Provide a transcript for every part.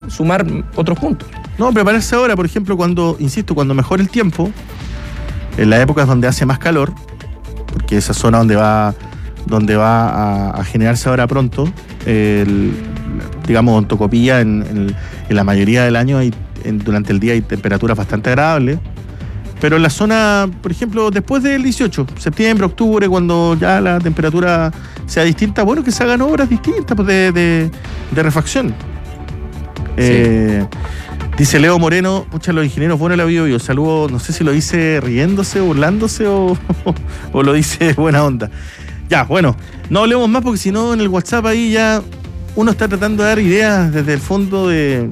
sumar otros puntos. No, prepararse ahora, por ejemplo, cuando mejore el tiempo, en las épocas donde hace más calor, porque esa zona donde va a generarse ahora pronto, digamos, en Tocopilla, en la mayoría del año durante el día hay temperaturas bastante agradables, pero en la zona, por ejemplo, después del 18, septiembre, octubre, cuando ya la temperatura sea distinta, bueno, que se hagan obras distintas pues, de refacción. Sí. Dice Leo Moreno, pucha, los ingenieros, bueno, la Bio Bio, saludo, no sé si lo dice riéndose, burlándose o lo dice buena onda. Ya, bueno, no hablemos más porque si no en el WhatsApp ahí ya uno está tratando de dar ideas desde el fondo de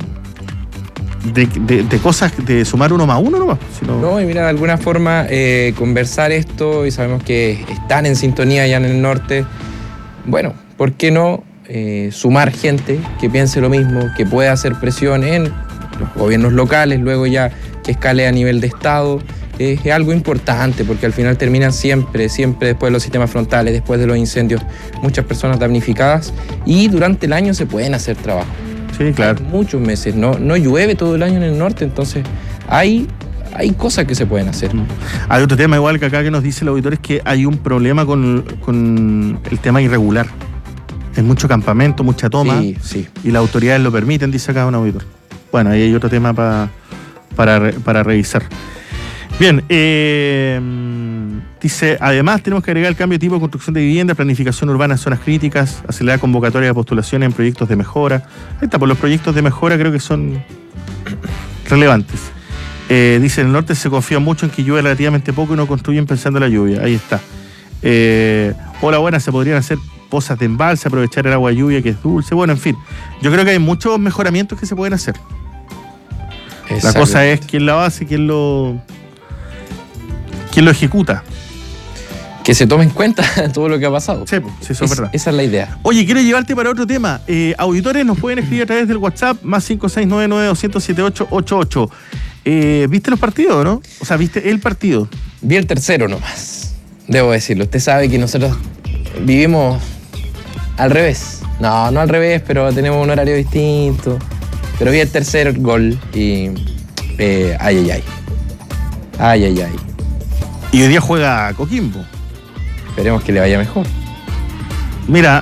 cosas, de sumar uno más uno nomás. No, y mira, de alguna forma conversar esto, y sabemos que están en sintonía allá en el norte, bueno, ¿por qué no sumar gente que piense lo mismo, que pueda hacer presión en los gobiernos locales, luego ya que escale a nivel de Estado? Es algo importante porque al final terminan siempre después de los sistemas frontales, después de los incendios, muchas personas damnificadas, y durante el año se pueden hacer trabajos. Sí, claro. Hay muchos meses, no llueve todo el año en el norte, entonces hay cosas que se pueden hacer. Hay otro tema igual que acá que nos dice el auditor, es que hay un problema con el tema irregular. Hay mucho campamento, mucha toma, sí. Y las autoridades lo permiten, dice acá un auditor. Bueno, ahí hay otro tema para revisar. Bien, dice, además tenemos que agregar el cambio de tipo de construcción de vivienda, planificación urbana en zonas críticas, acelerar convocatorias de postulaciones en proyectos de mejora. Ahí está, pues los proyectos de mejora creo que son relevantes. Dice, en el norte se confía mucho en que llueve relativamente poco y no construyen pensando en la lluvia. Ahí está. Hola, buenas, se podrían hacer pozas de embalse, aprovechar el agua de lluvia que es dulce. Bueno, en fin, yo creo que hay muchos mejoramientos que se pueden hacer. La cosa es quién la hace, quién lo ejecuta. Que se tome en cuenta todo lo que ha pasado. Sí, eso es verdad. Esa es la idea. Oye, quiero llevarte para otro tema. Auditores nos pueden escribir a través del WhatsApp, más 56992007888. ¿Viste los partidos, no? O sea, ¿viste el partido? Vi el tercero nomás, debo decirlo. Usted sabe que nosotros vivimos al revés. No al revés, pero tenemos un horario distinto. Pero vi el tercer gol y... ay. Y hoy día juega Coquimbo. Esperemos que le vaya mejor. Mira,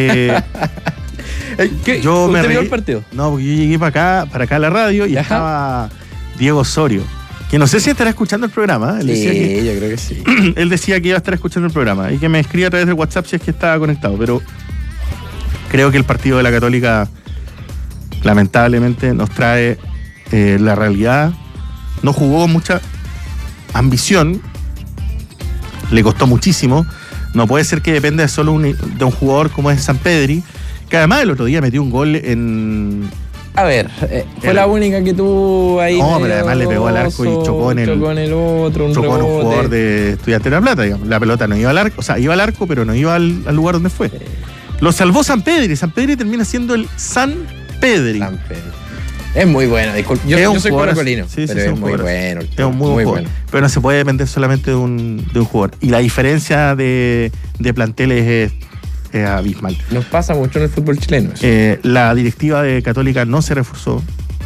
yo me reí. ¿Vio el partido? No, porque yo llegué para acá a la radio y estaba Diego Osorio, que no sé si estará escuchando el programa. Él decía que, yo creo que sí. Él decía que iba a estar escuchando el programa y que me escribía a través del WhatsApp si es que estaba conectado, pero creo que el partido de la Católica lamentablemente nos trae la realidad. No jugó con mucha ambición, le costó muchísimo. No puede ser que dependa solo de un jugador como es Sampedri, que además el otro día metió un gol en... A ver, fue la única que tuvo ahí. No, pero además le pegó al arco y chocó en el otro, chocó en un jugador de Estudiantes de La Plata, digamos. La pelota no iba al arco, o sea, iba al arco, pero no iba al lugar donde fue. Lo salvó Sampedri. Sampedri termina siendo el Sanpedri. Es muy bueno, disculpe. Yo soy colocolino, pero es muy bueno. Es un muy bueno. Pero no se puede depender solamente de un jugador. Y la diferencia de planteles es abismal. Nos pasa mucho en el fútbol chileno. La directiva de Católica no se reforzó.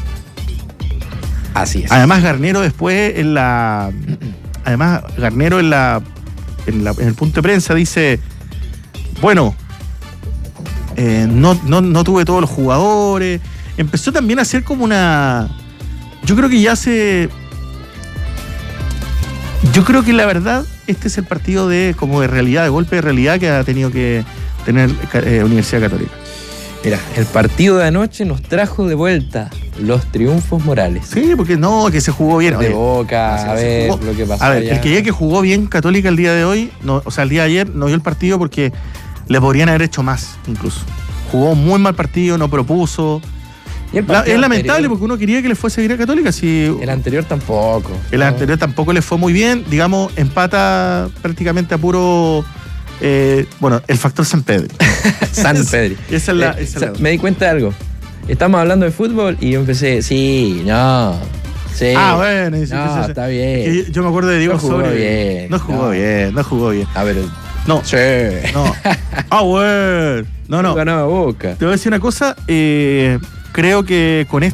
Así es. Además, Garnero después en el punto de prensa dice, bueno, no tuve todos los jugadores. Empezó también a hacer como una... Yo creo que la verdad, este es el partido de realidad, de golpe de realidad que ha tenido que tener Universidad Católica. Mira, el partido de anoche nos trajo de vuelta los triunfos morales. Sí, porque que se jugó bien. De Boca, a ver lo que pasó. A ver, el que diga que jugó bien Católica el día de hoy, el día de ayer, no vio el partido porque le podrían haber hecho más, incluso. Jugó un muy mal partido, no propuso. Es lamentable porque uno quería que le fuese bien a Católica. El anterior tampoco. El anterior tampoco le fue muy bien. Digamos, empata prácticamente a puro... el factor Sampedri. Sampedri. Me di cuenta de algo. Estamos hablando de fútbol y yo empecé, sí. Bueno. Está bien. Yo me acuerdo de Diego Osorio. No jugó bien. A ver. No. Sí. No. Bueno. No. Ganaba Boca. Te voy a decir una cosa. Creo que con